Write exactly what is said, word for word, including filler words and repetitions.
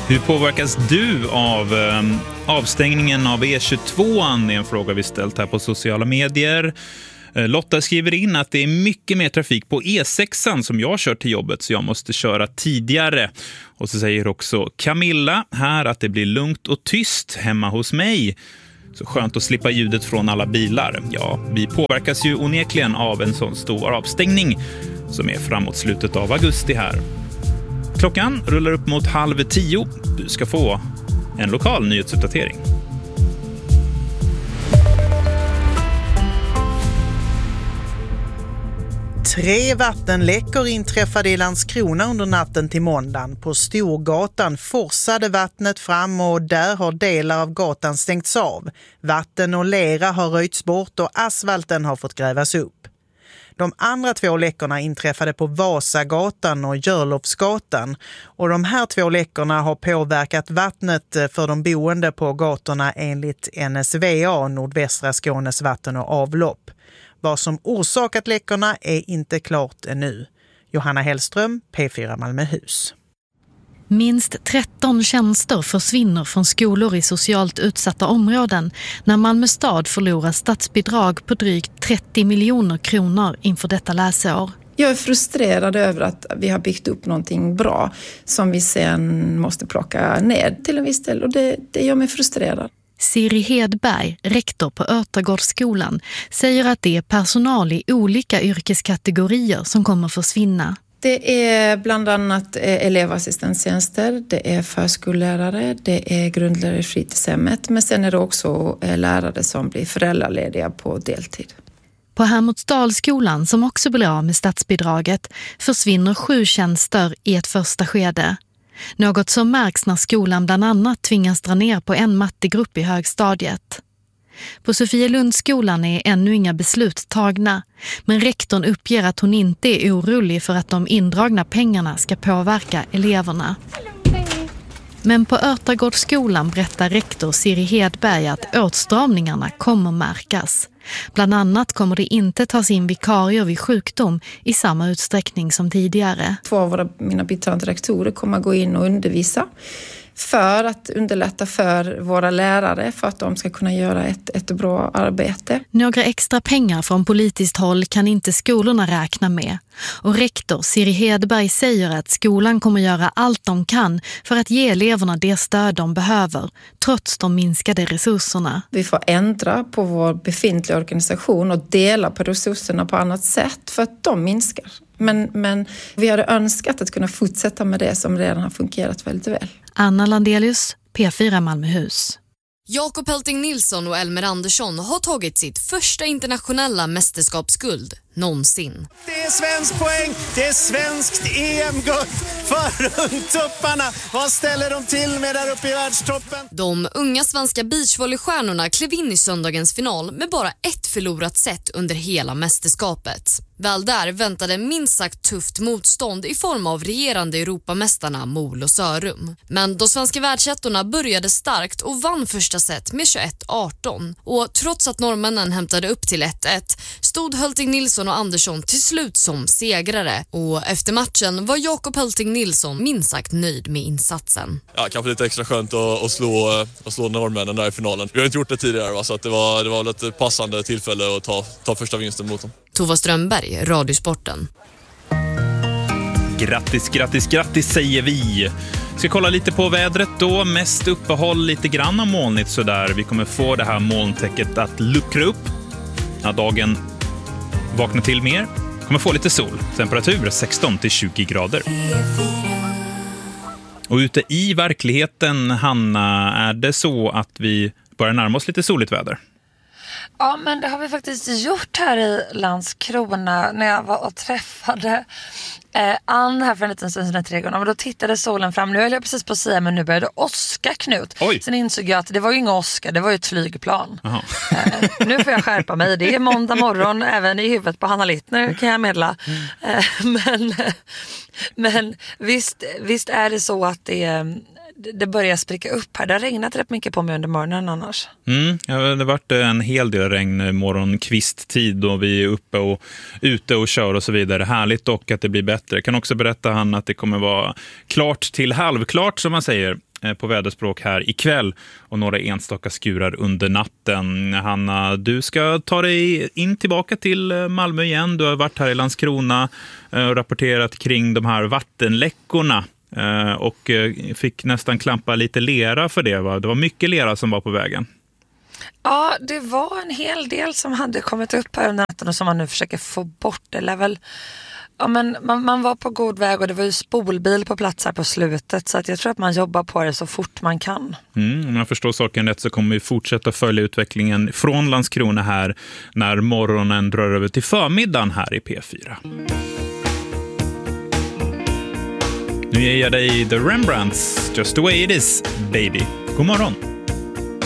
Hur påverkas du av eh, avstängningen av E tjugotvå? Det är en fråga vi ställt här på sociala medier. Eh, Lotta skriver in att det är mycket mer trafik på E sexan som jag kör till jobbet, så jag måste köra tidigare. Och så säger också Camilla här att det blir lugnt och tyst hemma hos mig. Så skönt att slippa ljudet från alla bilar. Ja, vi påverkas ju onekligen av en sån stor avstängning som är framåt slutet av augusti här. Klockan rullar upp mot halv tio. Du ska få en lokal nyhetsuppdatering. Tre vattenläckor inträffade i Landskrona under natten till måndagen. På Storgatan forsade vattnet fram och där har delar av gatan stängts av. Vatten och lera har röjts bort och asfalten har fått grävas upp. De andra två läckorna inträffade på Vasagatan och Görlofsgatan, och de här två läckorna har påverkat vattnet för de boende på gatorna enligt N S V A, Nordvästra Skånes vatten och avlopp. Vad som orsakat läckorna är inte klart ännu. Johanna Hellström, P fyra Malmöhus. Minst tretton tjänster försvinner från skolor i socialt utsatta områden när Malmö stad förlorar statsbidrag på drygt trettio miljoner kronor inför detta läsår. Jag är frustrerad över att vi har byggt upp någonting bra som vi sen måste plocka ner till en viss del, och det, det gör mig frustrerad. Siri Hedberg, rektor på Örtagårdsskolan, säger att det är personal i olika yrkeskategorier som kommer försvinna. Det är bland annat elevassistenttjänster, det är förskollärare, det är grundlärare i fritidshemmet, men sen är det också lärare som blir föräldralediga på deltid. På Hermodsdalsskolan, som också blir av med statsbidraget, försvinner sju tjänster i ett första skede. Något som märks när skolan bland annat tvingas dra ner på en mattegrupp i högstadiet. På Sofielundsskolan är ännu inga beslut tagna, men rektorn uppger att hon inte är orolig för att de indragna pengarna ska påverka eleverna. Men på Örtagårdsskolan berättar rektor Siri Hedberg att åtstramningarna kommer märkas. Bland annat kommer det inte tas in vikarier vid sjukdom i samma utsträckning som tidigare. Två av våra, mina biträdande rektorer kommer att gå in och undervisa för att underlätta för våra lärare, för att de ska kunna göra ett, ett bra arbete. Några extra pengar från politiskt håll kan inte skolorna räkna med. Och rektor Siri Hedberg säger att skolan kommer göra allt de kan för att ge eleverna det stöd de behöver, trots de minskade resurserna. Vi får ändra på vår befintliga organisation och dela på resurserna på annat sätt för att de minskar. Men, men vi hade önskat att kunna fortsätta med det som redan har fungerat väldigt väl. Anna Landelius, P fyra Malmöhus. Jakob Helting Nilsson och Elmer Andersson har tagit sitt första internationella mästerskapsguld någonsin. Det är svensk poäng, det är svenskt E M-guld för ungtupparna. Vad ställer de till med där uppe i världstoppen? De unga svenska beachvolleystjärnorna klev in i söndagens final med bara ett förlorat set under hela mästerskapet. Väl där väntade minst sagt tufft motstånd i form av regerande Europamästarna Mol och Sörum. Men de svenska världsettorna började starkt och vann första set med tjugoett arton. Och trots att norrmännen hämtade upp till ett ett stod Helting Nilsson och Andersson till slut som segrare. Och efter matchen var Jakob Helting Nilsson minst sagt nöjd med insatsen. Ja, kanske lite extra skönt att, att, slå, att slå norrmännen där i finalen. Vi har inte gjort det tidigare, va? Så att det var, det var ett passande tillfälle att ta, ta första vinsten mot dem. Tova Strömberg, Radiosporten. Grattis, grattis, grattis säger vi. Ska kolla lite på vädret då. Mest uppehåll, lite grann av molnigt sådär. Vi kommer få det här molntäcket att luckra upp när dagen vaknar till mer. Kommer få lite sol. Temperatur sexton till tjugo grader. Och ute i verkligheten, Hanna, är det så att vi börjar närma oss lite soligt väder? Ja, men det har vi faktiskt gjort här i Landskrona när jag var och träffade eh, Ann här för en liten stund sedan i trädgården. Men då tittade solen fram. Nu höll jag precis på att säga, men nu började åska, Knut. Oj. Sen insåg jag att det var ju ingen åska, det var ju ett flygplan. Eh, nu får jag skärpa mig. Det är måndag morgon, även i huvudet på Hanna Littner kan jag meddela. Eh, men men visst, visst är det så att det det börjar spricka upp här. Det har regnat rätt mycket på mig under morgonen annars. Mm, ja, det har varit en hel del regn morgonkvisttid då vi är uppe och ute och kör och så vidare. Härligt dock att det blir bättre. Jag kan också berätta, han, att det kommer vara klart till halvklart som man säger på väderspråk här ikväll och några enstaka skurar under natten. Hanna, du ska ta dig in tillbaka till Malmö igen. Du har varit här i Landskrona och rapporterat kring de här vattenläckorna och fick nästan klampa lite lera för det, va? Det var mycket lera som var på vägen. Ja, det var en hel del som hade kommit upp här under natten och som man nu försöker få bort. Det är väl, ja, men man, man var på god väg och det var ju spolbil på plats här på slutet, så att jag tror att man jobbar på det så fort man kan. Mm, om jag förstår saken rätt så kommer vi fortsätta följa utvecklingen från Landskrona här när morgonen drar över till förmiddagen här i P fyra. Nu ger jag dig The Rembrandts, Just the way it is, baby. God morgon!